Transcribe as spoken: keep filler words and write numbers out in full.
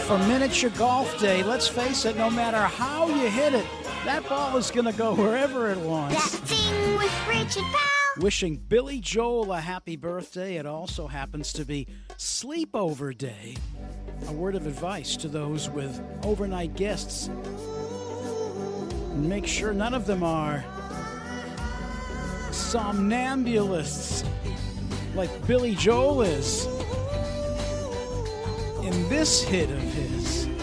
for Miniature Golf Day. Let's face it, no matter how you hit it, that ball is going to go wherever it wants. Blasting with Richard Powell. Wishing Billy Joel a happy birthday. It also happens to be Sleepover Day. A word of advice to those with overnight guests. Make sure none of them are somnambulists like Billy Joel is. In this hit of